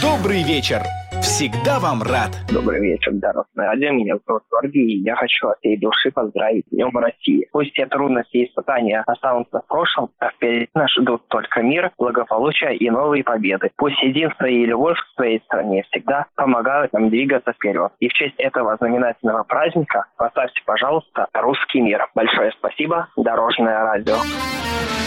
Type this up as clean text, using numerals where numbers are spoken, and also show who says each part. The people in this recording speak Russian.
Speaker 1: Добрый вечер. Всегда вам рад.
Speaker 2: Добрый вечер, Дорожное радио. Меня зовут Георгий, и я хочу от всей души поздравить с Днем России. Пусть все трудности и испытания останутся в прошлом, а впереди нас ждут только мир, благополучие и новые победы. Пусть единство и любовь к своей стране всегда помогают нам двигаться вперед. И в честь этого знаменательного праздника поставьте, пожалуйста, «Русский мир». Большое спасибо, Дорожное радио.